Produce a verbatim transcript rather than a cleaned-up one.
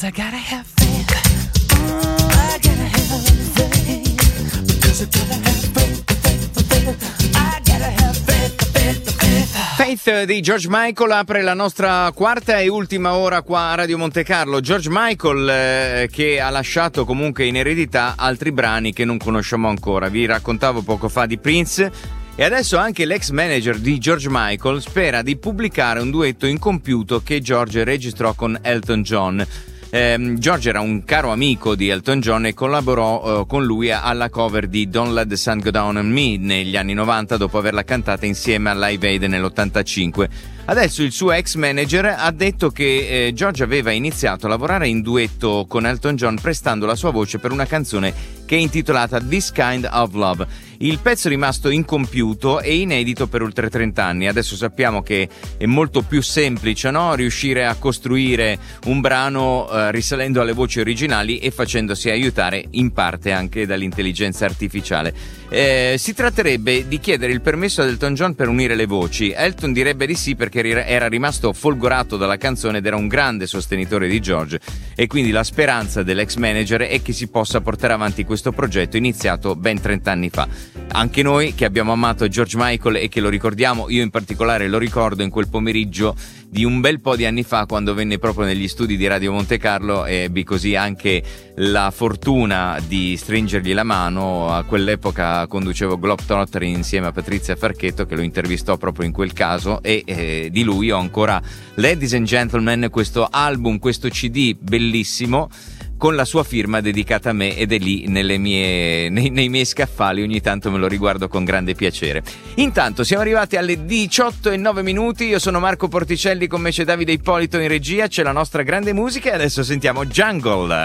'cause I gotta have faith. Mm, I gotta have faith, because I gotta have faith, faith, faith. I gotta have faith, faith, faith. Faith di George Michael apre la nostra quarta e ultima ora qua a Radio Monte Carlo. George Michael eh, che ha lasciato comunque in eredità altri brani che non conosciamo ancora. Vi raccontavo poco fa di Prince e adesso anche l'ex manager di George Michael spera di pubblicare un duetto incompiuto che George registrò con Elton John. Eh, George era un caro amico di Elton John e collaborò eh, con lui alla cover di Don't Let the Sun Go Down on Me negli anni novanta, dopo averla cantata insieme a Live Aid nell'ottantacinque. Adesso il suo ex manager ha detto che eh, George aveva iniziato a lavorare in duetto con Elton John prestando la sua voce per una canzone che è intitolata This Kind of Love. Il pezzo è rimasto incompiuto e inedito per oltre trenta anni. Adesso sappiamo che è molto più semplice, no? Riuscire a costruire un brano eh, risalendo alle voci originali e facendosi aiutare in parte anche dall'intelligenza artificiale. Eh, si tratterebbe di chiedere il permesso ad Elton John per unire le voci. Elton direbbe di sì perché era rimasto folgorato dalla canzone ed era un grande sostenitore di George, e quindi la speranza dell'ex manager è che si possa portare avanti questo progetto iniziato ben trenta anni fa. Anche noi che abbiamo amato George Michael e che lo ricordiamo, io in particolare lo ricordo in quel pomeriggio di un bel po' di anni fa quando venne proprio negli studi di Radio Monte Carlo e ebbi così anche la fortuna di stringergli la mano. A quell'epoca conducevo Globetrotter insieme a Patrizia Farchetto, che lo intervistò proprio in quel caso, e eh, di lui ho ancora Ladies and Gentlemen, questo album, questo C D bellissimo con la sua firma dedicata a me, ed è lì nelle mie, nei, nei miei scaffali, ogni tanto me lo riguardo con grande piacere. Intanto siamo arrivati alle diciotto e nove minuti, io sono Marco Porticelli, con me c'è Davide Ippolito in regia, c'è la nostra grande musica e adesso sentiamo Jungle.